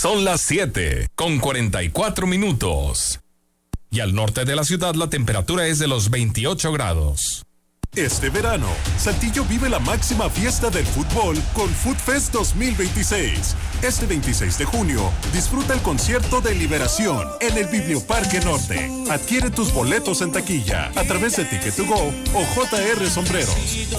Son las 7:44. Y al norte de la ciudad la temperatura es de los 28 grados. Este verano, Saltillo vive la máxima fiesta del fútbol con FootFest 2026. Este 26 de junio, disfruta el concierto de Liberación en el Biblioparque Norte. Adquiere tus boletos en taquilla a través de Ticket2Go o JR Sombreros.